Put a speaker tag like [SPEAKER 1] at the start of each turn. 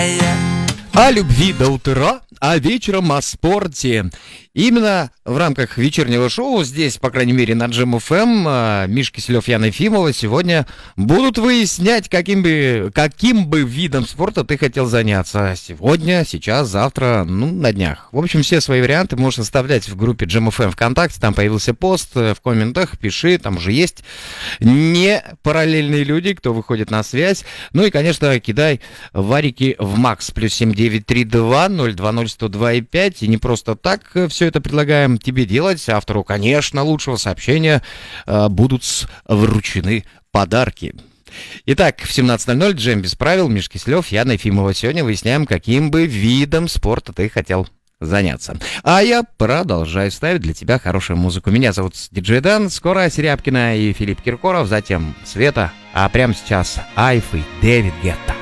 [SPEAKER 1] О любви до утра, а вечером о спорте. Именно в рамках вечернего шоу здесь, по крайней мере, на Джем ФМ, Миша Киселев, Яна Ефимова сегодня будут выяснять, каким бы видом спорта ты хотел заняться. Сегодня, сейчас, завтра, на днях. В общем, все свои варианты можешь оставлять в группе Джем ФМ ВКонтакте. Там появился пост, в комментах пиши, там уже есть не параллельные люди, кто выходит на связь. Ну и, конечно, кидай варики в Макс. Плюс 7932 020 102 5. И не просто так все это предлагаем тебе делать. Автору, конечно, лучшего сообщения будут вручены подарки. Итак, в 17:00 Джем без правил, Миша Киселев, Яна Ефимова. Сегодня выясняем, каким бы видом спорта ты хотел заняться. А я продолжаю ставить для тебя хорошую музыку. Меня зовут Диджей Дан. Скоро Серябкина и Филипп Киркоров, затем Света. А прямо сейчас Айф и Дэвид Гетта.